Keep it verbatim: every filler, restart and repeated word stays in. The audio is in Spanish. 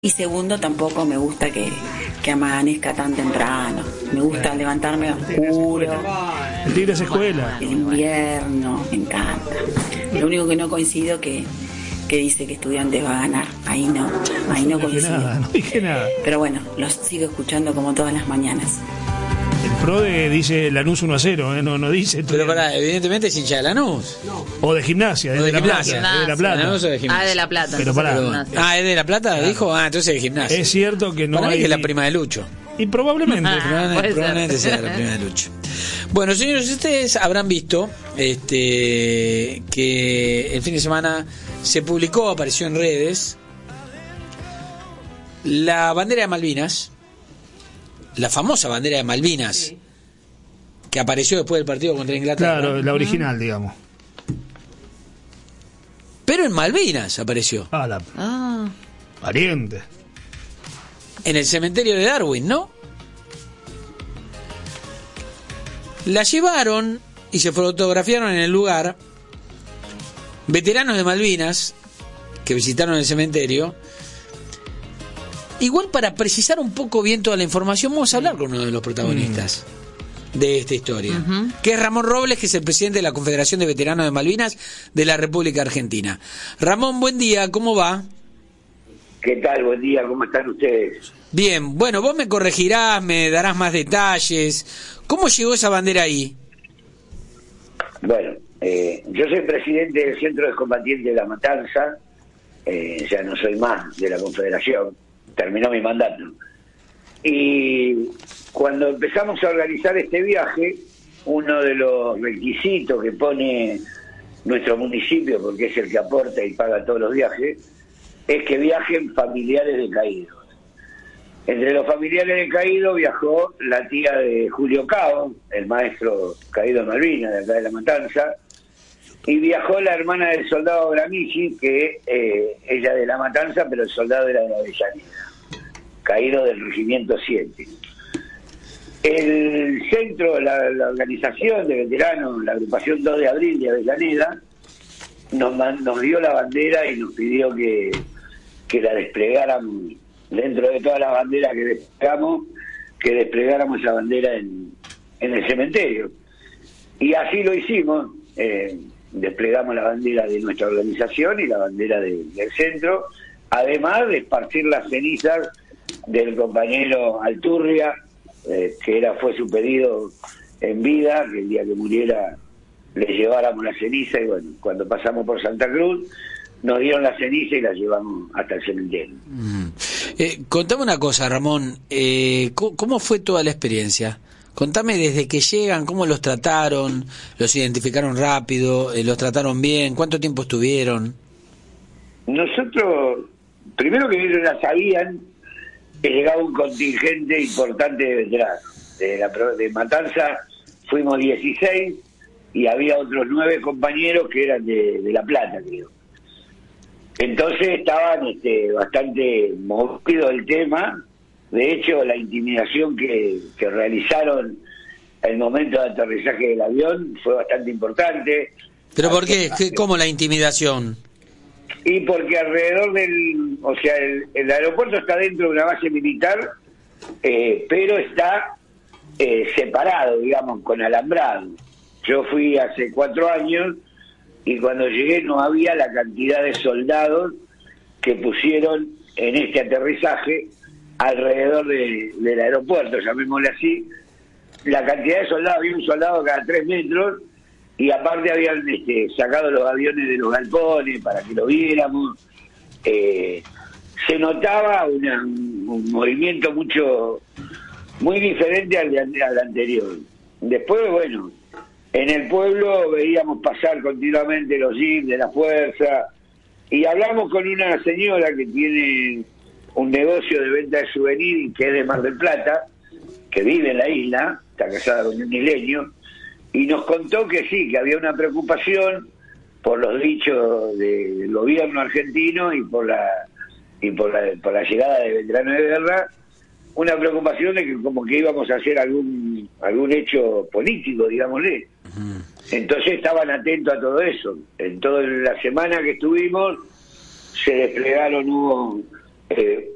Y segundo, tampoco me gusta que, que amanezca tan temprano. Me gusta levantarme oscuro. El tigre es escuela. El invierno, me encanta. Lo único que no coincido que que dice que Estudiantes va a ganar. Ahí no, ahí no coincido. Nada, no dije nada. Pero bueno, los sigo escuchando como todas las mañanas. El Prode dice Lanús uno a cero, ¿eh? no, no dice. Pero pará, evidentemente es hincha de Lanús. No. O de Gimnasia, es de, de La Plata. Gimnasia. Es de La Plata. Lanús o de Gimnasia. Ah, de La Plata. Pero pará. Pero, ah, ¿es de La Plata? Claro. Dijo, ah, entonces es de Gimnasia. Es cierto que no Para hay... mí que es la prima de Lucho. Y probablemente. Ah, probablemente probablemente sea la prima de Lucho. Bueno, señores, ustedes habrán visto este que el fin de semana se publicó, apareció en redes, la bandera de Malvinas, la famosa bandera de Malvinas, sí, que apareció después del partido contra Inglaterra. Claro, la original, digamos. Pero en Malvinas apareció. Ah, la... Ah. Pariente. En el cementerio de Darwin, ¿no? La llevaron y se fotografiaron en el lugar veteranos de Malvinas que visitaron el cementerio. Igual, para precisar un poco bien toda la información, vamos a hablar con uno de los protagonistas mm. de esta historia, uh-huh. que es Ramón Robles, que es el presidente de la Confederación de Veteranos de Malvinas de la República Argentina. Ramón, buen día, ¿cómo va? ¿Qué tal? Buen día, ¿cómo están ustedes? Bien, bueno, vos me corregirás, me darás más detalles. ¿Cómo llegó esa bandera ahí? Bueno, eh, yo soy presidente del Centro de Combatientes de La Matanza, eh, ya no soy más de la Confederación, terminó mi mandato. Y cuando empezamos a organizar este viaje, uno de los requisitos que pone nuestro municipio, porque es el que aporta y paga todos los viajes, es que viajen familiares de caídos. Entre los familiares de caídos viajó la tía de Julio Cao, el maestro caído en Malvinas, de acá de La Matanza, y viajó la hermana del soldado Gramigi, que eh, ella de La Matanza, pero el soldado era de Avellaneda, caído del Regimiento siete. El centro, la, la organización de veteranos, la agrupación dos de abril de Avellaneda, nos, nos dio la bandera y nos pidió que, que la desplegáramos. Dentro de todas las banderas que desplegamos, que desplegáramos esa bandera en, en el cementerio. Y así lo hicimos, eh, desplegamos la bandera de nuestra organización y la bandera de, del centro, además de esparcir las cenizas del compañero Alturria, eh, que era fue su pedido en vida, que el día que muriera le lleváramos la ceniza, y bueno, cuando pasamos por Santa Cruz, nos dieron la ceniza y la llevamos hasta el cementerio. Mm. Eh, contame una cosa, Ramón, eh, ¿cómo fue toda la experiencia? Contame desde que llegan, cómo los trataron, los identificaron rápido, eh, los trataron bien, ¿cuánto tiempo estuvieron? Nosotros, primero que ellos ya sabían que llegaba un contingente importante de veteranos. De, la, de Matanza fuimos dieciséis y había otros nueve compañeros que eran de, de La Plata, creo. Entonces estaban este, bastante movidos el tema. De hecho, la intimidación que, que realizaron el momento de aterrizaje del avión fue bastante importante. ¿Pero por qué? ¿Cómo la intimidación? Y porque alrededor del... O sea, el, el aeropuerto está dentro de una base militar, eh, pero está eh, separado, digamos, con alambrado. Yo fui hace cuatro años... y cuando llegué no había la cantidad de soldados que pusieron en este aterrizaje alrededor de, del aeropuerto, llamémosle así. La cantidad de soldados, había un soldado cada tres metros, y aparte habían este, sacado los aviones de los galpones para que lo viéramos. Eh, se notaba una, un movimiento mucho muy diferente al, de, al anterior. Después, bueno, en el pueblo veíamos pasar continuamente los jeeps de la fuerza, y hablamos con una señora que tiene un negocio de venta de souvenirs, que es de Mar del Plata, que vive en la isla, está casada con un isleño, y nos contó que sí, que había una preocupación por los dichos de, del gobierno argentino y por la y por la, por la llegada de veteranos de guerra, una preocupación de que como que íbamos a hacer algún algún hecho político, digámosle. Uh-huh. Entonces estaban atentos a todo eso. En toda la semana que estuvimos se desplegaron, hubo eh,